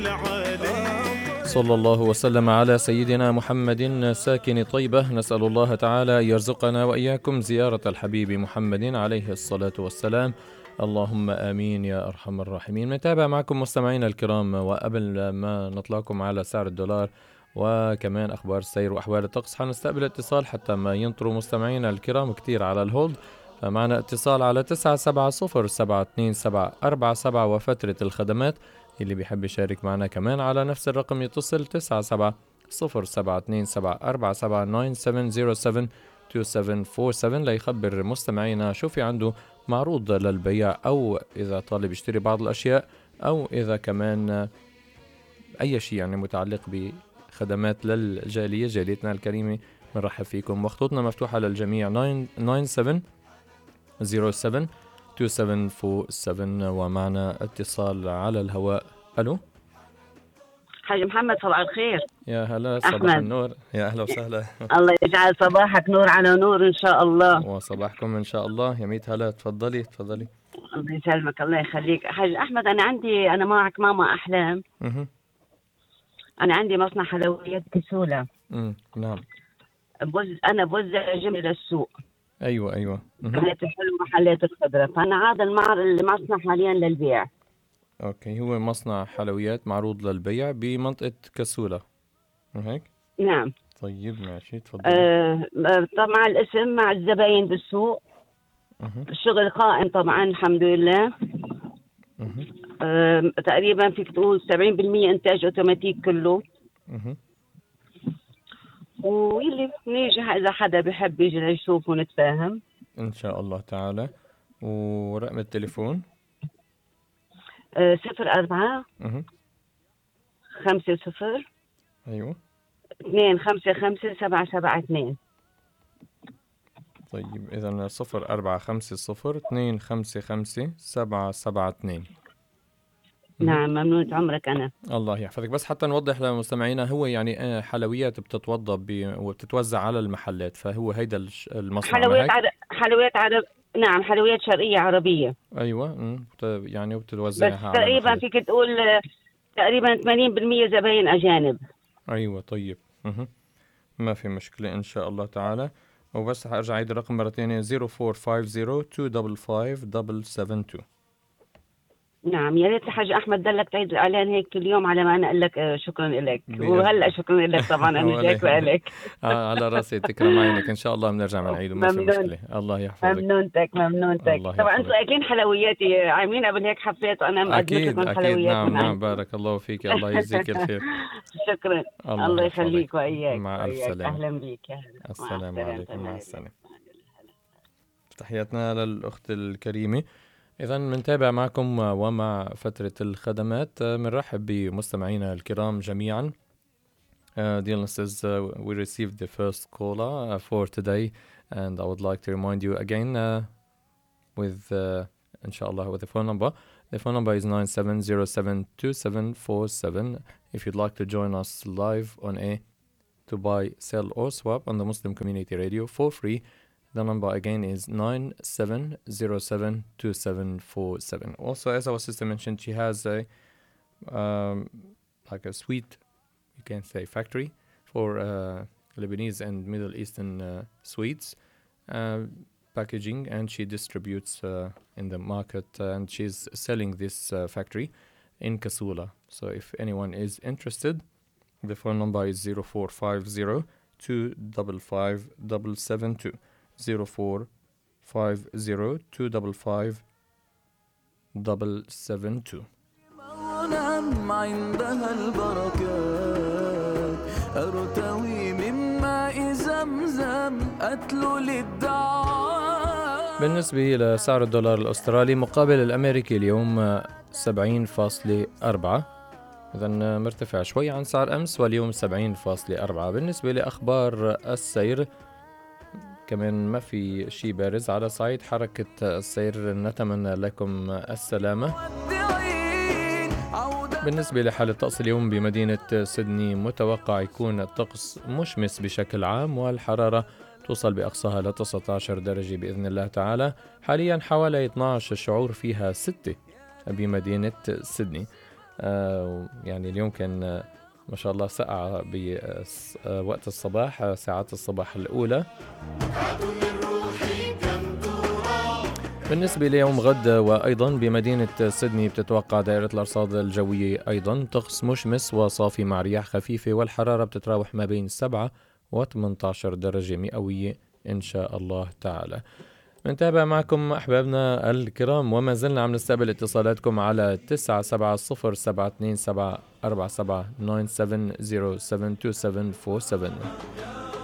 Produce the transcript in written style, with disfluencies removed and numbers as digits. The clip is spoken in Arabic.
صلى الله وسلم على سيدنا محمد ساكن طيبة. نسأل الله تعالى يرزقنا وإياكم زيارة الحبيب محمد عليه الصلاة والسلام. اللهم آمين يا أرحم الراحمين. نتابع معكم مستمعينا الكرام، وقبل ما نطلعكم على سعر الدولار وكمان أخبار السير وأحوال الطقس حنستقبل اتصال حتى ما ينطروا مستمعينا الكرام كتير على الهولد. فمعنا اتصال على 970-727-47 وفترة الخدمات. اللي بيحب يشارك معنا كمان على نفس الرقم يتصل 97-0727-4797-9707-2747 ليخبر مستمعينا شو في عنده معروض للبيع، أو إذا طالب يشتري بعض الأشياء، أو إذا كمان أي شيء يعني متعلق بخدمات للجالية، جاليتنا الكريمة. بنرحب فيكم وخطوطنا مفتوحة للجميع 997-07-2747. ومعنا اتصال على الهواء. ألو حاج محمد، صباح الخير. يا هلا، صباح أحمد. النور، يا أهلا وسهلا. الله يجعل صباحك نور على نور إن شاء الله. وصباحكم إن شاء الله. يا ميت هلا، تفضلي تفضلي. الله يسلمك، الله يخليك. حاج أحمد، أنا معك ماما أحلام. أنا عندي مصنع حلويات كسولة. نعم. أنا بوزع جملة للسوق. أيوة. محلات الحلو ومحلات الخضرة. فأنا عاد المصنع حاليا للبيع. أوكي، هو مصنع حلويات معروض للبيع بمنطقة كسولة هيك؟ نعم. طيب ماشي، تفضل. طبعا الاسم مع الزباين بالسوق. الشغل قائم طبعا الحمد لله. تقريبا فيك تقول 70% إنتاج أوتوماتيك كله. واللي نيجي إذا حدا بيحب يجي يشوف ونتفاهم إن شاء الله تعالى. ورقم التليفون 04 50 أيوة 255 772. طيب إذا 0450 255 772. نعم، ممنون عمرك. أنا الله يحفظك. بس حتى نوضح للمستمعين، هو يعني حلويات بتتوضى وبتتوزع على المحلات، فهو هيدا المصنع. حلويات نعم، حلويات شرقية عربية. أيوة. يعني وبتتوزعها بس على تقريبا المحلات. فيك تقول تقريبا 80% زباين أجانب. أيوة طيب. ما في مشكلة إن شاء الله تعالى. وبس هرجع عيد الرقم مرة ثانية 0450 255 772. نعم، يا ريت الحاج أحمد دلك تعيد الإعلان هيك كل يوم على ما أنا أقول لك شكرا لك. وهلا شكرا لك طبعا. أنا شاكرة لك. على راسي، تكرم عينك. إن شاء الله بنرجع بنعيد وما في مشكلة. الله يحفظك. ممنونتك. طبعا أنتم أكلين حلوياتي عاملين قبل هيك حفلات وأنا مقدمة لكم حلويات. نعم بارك الله فيك. الله يجزيك الخير. شكرا. الله يخليك وإياك. مع ألف سلامة. أهلا بيك. السلام عليكم. مع السلامة. تحياتنا للأخت الكريمة. إذا منتابع معكم ومع فترة الخدمات. منرحب بمستمعينا الكرام جميعا. Dear listeners, we received the first caller for today, and I would like to remind you again with inshallah with the phone number. The phone number is 97072747. If you'd like to join us live on air to buy, sell or swap on the Muslim Community Radio for free, the number again is 97072747. Also, as our sister mentioned, she has a like a sweet, you can say, factory for Lebanese and Middle Eastern sweets packaging, and she distributes in the market, and she's selling this factory in Kasula. So if anyone is interested, the phone number is 0450 255 772. 0450 255 772. عندها البركات أرتوي من ماء زمزم أتلو للدعاء. بالنسبة لسعر الدولار الأسترالي مقابل الأمريكي اليوم 70.4، إذن مرتفع شوي عن سعر أمس، واليوم 70.4. بالنسبة لأخبار السير كمان ما في شيء بارز على صعيد حركة السير. نتمنى لكم السلامة. بالنسبة لحالة الطقس اليوم بمدينة سيدني متوقع يكون الطقس مشمس بشكل عام، والحرارة توصل بأقصاها ل 19 درجة بإذن الله تعالى. حاليا حوالي 12، الشعور فيها 6 بمدينة سيدني. يعني اليوم كان ما شاء الله سقعة بوقت الصباح، ساعات الصباح الأولى. بالنسبة ليوم غد وأيضا بمدينة سيدني بتتوقع دائرة الأرصاد الجوية أيضا طقس مشمس وصافي مع رياح خفيفة، والحرارة بتتراوح ما بين 7 و 18 درجة مئوية إن شاء الله تعالى. نتابع معكم أحبابنا الكرام، وما زلنا عم نستقبل اتصالاتكم على 97072744797 97072747.